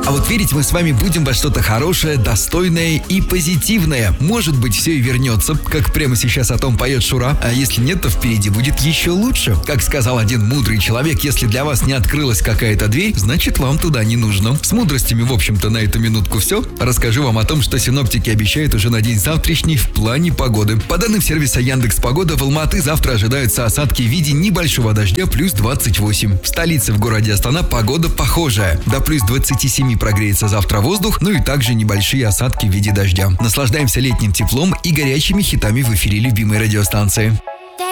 А вот верить мы с вами будем во что-то хорошее, достойное и позитивное. Может быть, все и вернется, как прямо сейчас о том поет Шура. А если нет, то впереди будет еще лучше. Как сказал один мудрый человек, если для вас не открылась какая-то дверь, значит, вам туда не нужно. С мудростями, в общем-то, на эту минутку все. Расскажу вам о том, что синоптики обещают уже на день завтрашний в плане погоды. По данным сервиса Яндекс.Погода, в Алматы завтра ожидаются осадки в виде небольшого дождя плюс 28. В столице, в городе Астана, погода похожая. До плюс 27 прогреется завтра воздух, ну и также небольшие осадки в виде дождя. Наслаждаемся летним теплом и горячими хитами в эфире любимой радиостанции.